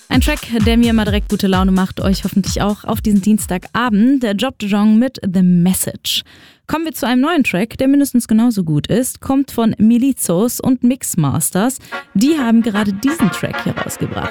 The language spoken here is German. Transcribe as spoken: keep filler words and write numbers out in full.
Ein Track, der mir immer direkt gute Laune macht, euch hoffentlich auch auf diesen Dienstagabend. Der Job de Jong mit The Message. Kommen wir zu einem neuen Track, der mindestens genauso gut ist. Kommt von Milizos und Mixmasters. Die haben gerade diesen Track hier rausgebracht.